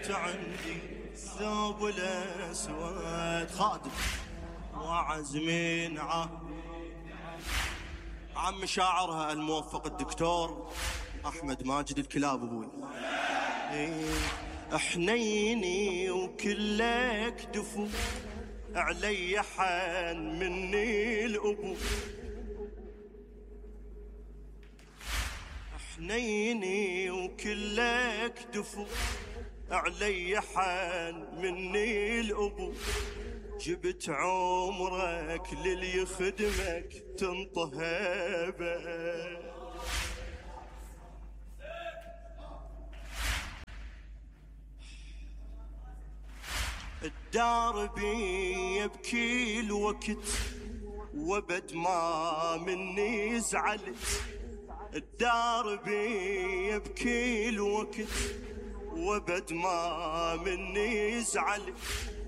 انت عندي الثوب الاسود خادم وعزمين عم شاعرها الموفق الدكتور احمد ماجد الكلاب ابوي. حنيني وكلك دفو علي حن مني الابو. حنيني وكلك دفو علي حن مني الابو. جبت عمرك للي يخدمك تنطهبه. الدار بي يبكي الوقت وبد ما مني زعلت. الدار بي يبكي الوقت وبد ما مني زعلت.